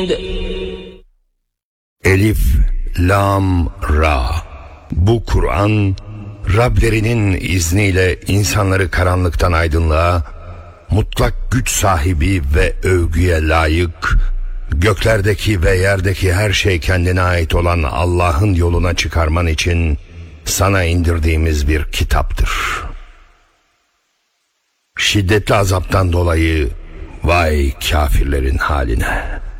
Elif, Lam, Ra. Bu Kur'an, Rablerinin izniyle insanları karanlıktan aydınlığa, mutlak güç sahibi ve övgüye layık, göklerdeki ve yerdeki her şey kendine ait olan Allah'ın yoluna çıkarman için sana indirdiğimiz bir kitaptır. Şiddetli azaptan dolayı vay kafirlerin haline.